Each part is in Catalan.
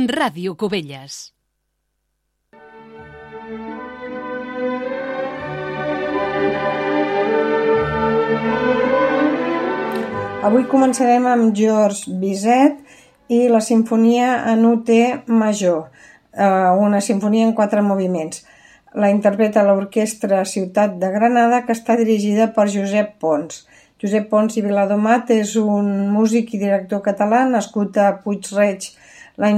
Ràdio Cubelles. Avui començarem amb Georges Bizet i la sinfonia en UT major, una sinfonia en 4 moviments. La interpreta l'Orquestra Ciutat de Granada, que està dirigida per Josep Pons. Josep Pons i Viladomat és un músic i director català nascut a Puig-reig l'any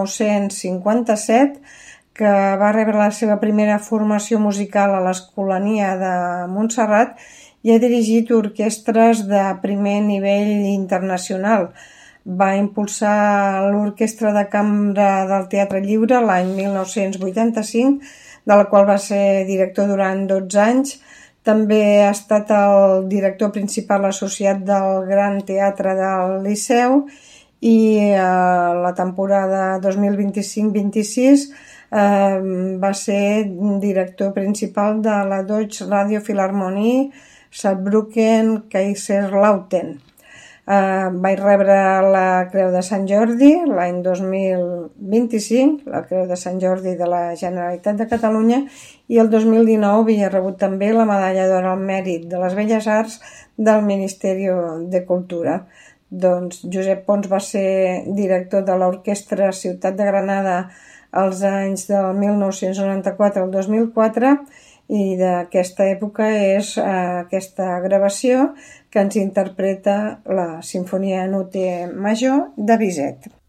1957, que va rebre la seva primera formació musical a l'Escolania de Montserrat i ha dirigit orquestres de primer nivell internacional. Va impulsar l'Orquestra de Cambra del Teatre Lliure l'any 1985, de la qual va ser director durant 12 anys. També ha estat el director principal associat del Gran Teatre del Liceu i la temporada 2025-26 va ser director principal de la Deutsche Radio Philharmonie Saarbrücken-Kaiserslautern. Vaig rebre la Creu de Sant Jordi l'any 2025, la Creu de Sant Jordi de la Generalitat de Catalunya, i el 2019 havia rebut també la Medalla d'Or al Mèrit de les Belles Arts del Ministeri de Cultura. Doncs Josep Pons va ser director de l'Orquestra Ciutat de Granada als anys del 1994 al 2004, i d'aquesta època és aquesta gravació que ens interpreta la sinfonia en UT major de Bizet.